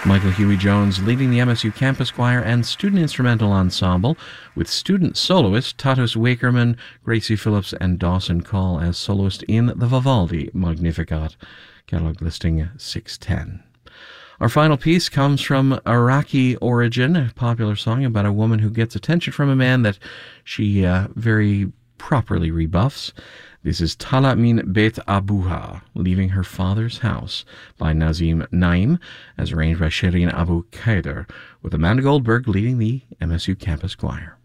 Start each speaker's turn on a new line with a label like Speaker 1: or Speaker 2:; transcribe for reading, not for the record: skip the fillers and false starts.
Speaker 1: Michael Huey Jones leading the MSU Campus Choir and Student Instrumental Ensemble, with student soloist Tatus Wakerman, Gracie Phillips, and Dawson Call as soloist in the Vivaldi Magnificat, catalog listing 610. Our final piece comes from Iraqi origin, a popular song about a woman who gets attention from a man that she very properly rebuffs. This is Tala min Bet Abuha, Leaving Her Father's House, by Nazim Naim, as arranged by Shireen Abu Khaider, with Amanda Goldberg leading the MSU Campus Choir.